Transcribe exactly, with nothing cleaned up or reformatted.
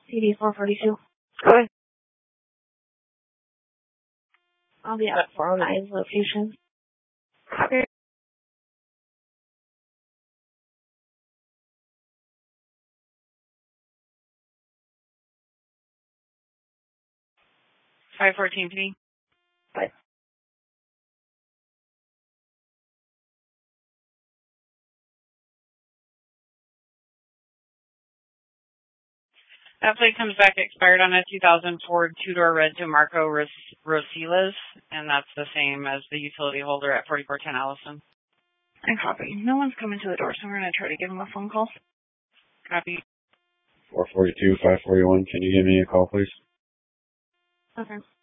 C D four forty-two. Go ahead. I'll be at four oh nine's location. Okay. five fourteen P D. Bye. That plate comes back expired on a two thousand Ford two-door red DeMarco Ros Rosilas, and that's the same as the utility holder at forty-four ten Allison. I copy. No one's coming to the door, so we're going to try to give him a phone call. Copy. four forty-two, five forty-one, can you give me a call, please? Okay.